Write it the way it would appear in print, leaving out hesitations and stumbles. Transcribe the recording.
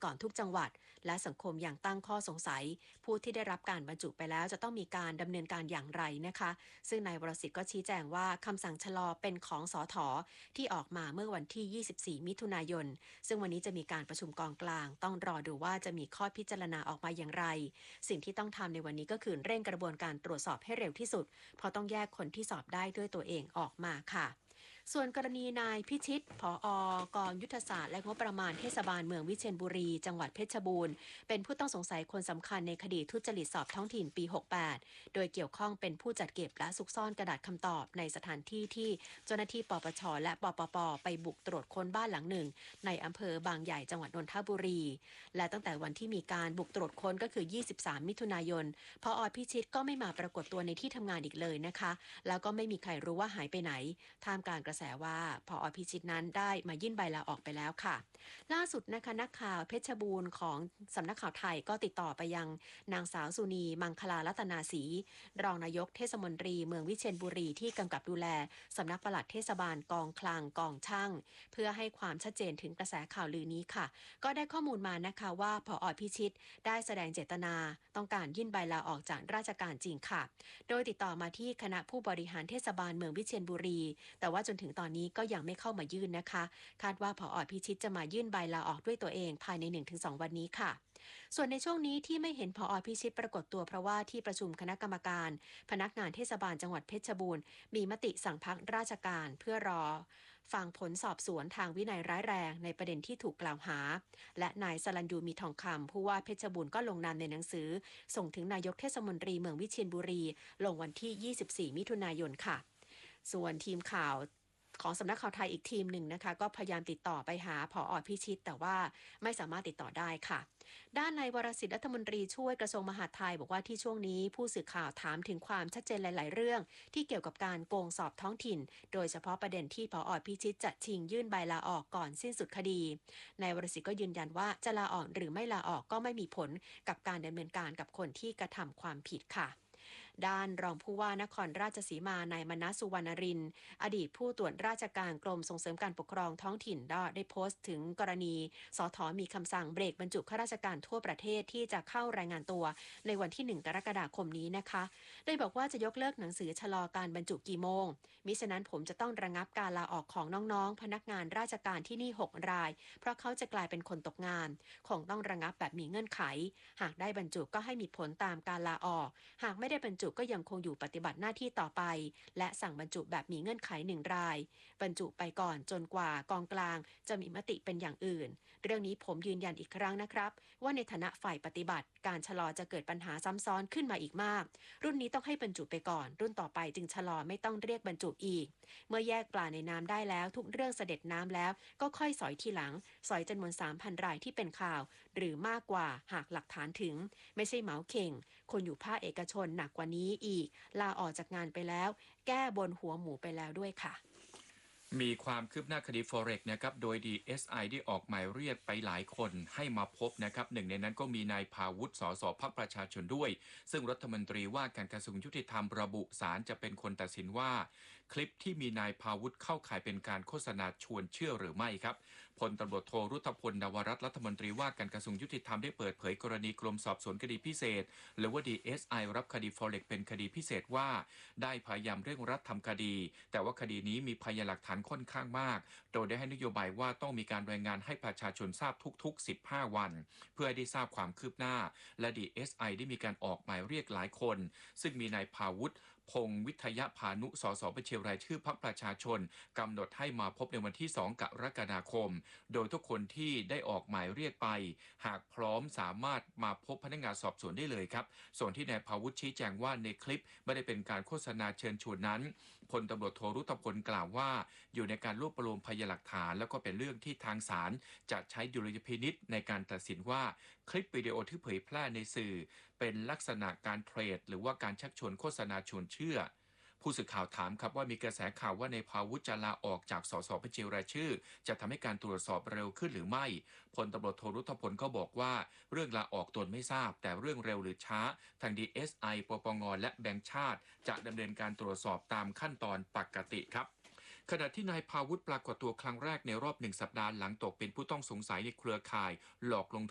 ก่อนทุกจังหวัดและสังคมยังตั้งข้อสงสัยผู้ที่ได้รับการบรรจุไปแล้วจะต้องมีการดำเนินการอย่างไรนะคะซึ่งนายวรสิทธิ์ก็ชี้แจงว่าคำสั่งชะลอเป็นของสถ.ที่ออกมาเมื่อวันที่ 24 มิถุนายนซึ่งวันนี้จะมีการประชุมกองกลางต้องรอดูว่าจะมีข้อพิจารณาออกมาอย่างไรสิ่งที่ต้องทำในวันนี้ก็คือเร่งกระบวนการตรวจสอบให้เร็วที่สุดเพราะต้องแยกคนที่สอบได้ด้วยตัวเองออกมาค่ะส่วนกรณีนายพิชิตผอกองยุทธศาสตร์และงบประมาณเทศบาลเมืองวิเชียรบุรีจังหวัดเพชรบูรณ์เป็นผู้ต้องสงสัยคนสำคัญในคดีทุจริตสอบท้องถิ่นปี 68โดยเกี่ยวข้องเป็นผู้จัดเก็บและซุกซ่อนกระดาษคำตอบในสถานที่ที่เจ้าหน้าที่ปปชและปปปไปบุกตรวจค้นบ้านหลังหนึ่งในอำเภอบางใหญ่จังหวัดนนทบุรีและตั้งแต่วันที่มีการบุกตรวจค้นก็คือ 23 มิถุนายนผอ.พิชิตก็ไม่มาปรากฏตัวในที่ทำงานอีกเลยนะคะแล้วก็ไม่มีใครรู้ว่าหายไปไหนท่ามกลางกระแสว่าผอ.พิชิตนั้นได้มายื่นใบลาออกไปแล้วค่ะล่าสุดนะคะนักข่าวเพชรบูรณ์ของสำนักข่าวไทยก็ติดต่อไปยังนางสาวสุนีมังคลารัตนาศรีรองนายกเทศมนตรีเมืองวิเชียรบุรีที่กำกับดูแลสำนักปลัดเทศบาลกองคลังกองช่างเพื่อให้ความชัดเจนถึงกระแสข่าวลือนี้ค่ะก็ได้ข้อมูลมานะคะว่าผอ.พิชิตได้แสดงเจตนาต้องการยื่นใบลาออกจากราชการจริงค่ะโดยติดต่อมาที่คณะผู้บริหารเทศบาลเมืองวิเชียรบุรีแต่ว่าจนถึงตอนนี้ก็ยังไม่เข้ามายื่นนะคะคาดว่าผอ.พิชิตจะมายื่นใบลาออกด้วยตัวเองภายใน 1-2 วันนี้ค่ะส่วนในช่วงนี้ที่ไม่เห็นผอ.พิชิตปรากฏตัวเพราะว่าที่ประชุมคณะกรรมการพนักงานเทศบาลจังหวัดเพชรบูรณ์มีมติสั่งพักราชการเพื่อรอฟังผลสอบสวนทางวินัยร้ายแรงในประเด็นที่ถูกกล่าวหาและนายสรัญญูมีทองคำผู้ว่าเพชรบูรณ์ก็ลงนามในหนังสือส่งถึงนายกเทศมนตรีเมืองวิเชียรบุรีลงวันที่ 24 มิถุนายนค่ะส่วนทีมข่าวของสำนักข่าวไทยอีกทีมหนึ่งนะคะก็พยายามติดต่อไปหาผอ.พิชิตแต่ว่าไม่สามารถติดต่อได้ค่ะด้านนายวรสิทธิ์รัฐมนตรีช่วยกระทรวงมหาดไทยบอกว่าที่ช่วงนี้ผู้สื่อข่าวถามถึงความชัดเจนหลายๆเรื่องที่เกี่ยวกับการโกงสอบท้องถิ่นโดยเฉพาะประเด็นที่ผอ.พิชิตจะชิงยื่นใบลาออกก่อนสิ้นสุดคดีนายวรสิทธิ์ก็ยืนยันว่าจะลาออกหรือไม่ลาออกก็ไม่มีผลกับการดำเนินการกับคนที่กระทำความผิดค่ะด้านรองผู้ว่านครราชสีมานายมนัสสุวรรณรินทร์อดีตผู้ตรวจราชการกรมส่งเสริมการปกครองท้องถิ่นได้โพสต์ถึงกรณีสถ.มีคำสั่งเบรกบรรจุข้าราชการทั่วประเทศที่จะเข้ารายงานตัวในวันที่ 1 กรกฎาคมนี้นะคะโดยบอกว่าจะยกเลิกหนังสือชะลอการบรรจุกี่โมงมิฉะนั้นผมจะต้องระงับการลาออกของน้องๆพนักงานราชการที่นี่6รายเพราะเขาจะกลายเป็นคนตกงานคงต้องระงับแบบมีเงื่อนไขหากได้บรรจุก็ให้มีผลตามการลาออกหากไม่ได้บรรจุก็ยังคงอยู่ปฏิบัติหน้าที่ต่อไปและสั่งบรรจุแบบมีเงื่อนไข1รายบรรจุไปก่อนจนกว่ากองกลางจะมีมติเป็นอย่างอื่นเรื่องนี้ผมยืนยันอีกครั้งนะครับว่าในฐานะฝ่ายปฏิบัติการชะลอจะเกิดปัญหาซ้ำซ้อนขึ้นมาอีกมากรุ่นนี้ต้องให้บรรจุไปก่อนรุ่นต่อไปจึงชะลอไม่ต้องเรียกบรรจุอีกเมื่อแยกปลาในน้ำได้แล้วทุกเรื่องเสด็จน้ำแล้วก็ค่อยสอยทีหลังสอยจำนวน 3,000 รายที่เป็นข่าวหรือมากกว่าหากหลักฐานถึงไม่ใช่เหมาเข่งคนอยู่ภาคเอกชนหนักกว่านี้อีกลาออกจากงานไปแล้วแก้บนหัวหมูไปแล้วด้วยค่ะมีความคืบหน้าคดี Forex นะครับโดย DSI ได้ออกหมายเรียกไปหลายคนให้มาพบนะครับหนึ่งในนั้นก็มีนายภาวุฒิสสพรรคประชาชนด้วยซึ่งรัฐมนตรีว่าการกระทรวงยุติธรรมระบุศาลจะเป็นคนตัดสินว่าคลิปที่มีนายภาวุฒิเข้าข่ายเป็นการโฆษณาชวนเชื่อหรือไม่ครับพลตำรวจโทรุตพลนวรัตน์รัฐมนตรีว่าการกระทรวงยุติธรรมได้เปิดเผยกรณีกรมสอบสวนคดีพิเศษหรือว่า DSI รับคดี Forex เป็นคดีพิเศษว่าได้พยายามเร่งรัดทำคดีแต่ว่าคดีนี้มีพยานหลักฐานค่อนข้างมากโดยได้ให้นโยบายว่าต้องมีการรายงานให้ประชาชนทราบทุกๆ15วันเพื่อให้ได้ทราบความคืบหน้าและ DSI ได้มีการออกหมายเรียกหลายคนซึ่งมีนายภาวุฒิพงศ์วิทยพานุสสบัญชีรายชื่อพรรคประชาชนกำหนดให้มาพบในวันที่2 กรกฎาคมโดยทุกคนที่ได้ออกหมายเรียกไปหากพร้อมสามารถมาพบพนักงานสอบสวนได้เลยครับส่วนที่นายภาวุฒิชี้แจงว่าในคลิปไม่ได้เป็นการโฆษณาเชิญชวนนั้นพลตำรวจโทรุตพลกล่าวว่าอยู่ในการรวบรวมพยานหลักฐานแล้วก็เป็นเรื่องที่ทางศาลจะใช้ดุลยพินิจในการตัดสินว่าคลิปวิดีโอที่เผยแพร่ในสื่อเป็นลักษณะการเทรดหรือว่าการชักชวนโฆษณาชวนเชื่อผู้สื่อข่าวถามครับว่ามีกระแสข่าวว่าในภาวุฒิจะลาออกจากสสบัญชีรายชื่อจะทำให้การตรวจสอบเร็วขึ้นหรือไม่พลตำรวจโทรุตพลก็บอกว่าเรื่องลาออกตนไม่ทราบแต่เรื่องเร็วหรือช้าทาง DSI ปปงและแบงก์ชาติจะดำเนินการตรวจสอบตามขั้นตอนปกติครับขณะที่นายภาวุฒิปรากฏตัวครั้งแรกในรอบ1 สัปดาห์หลังตกเป็นผู้ต้องสงสัยในเครือข่ายหลอกลง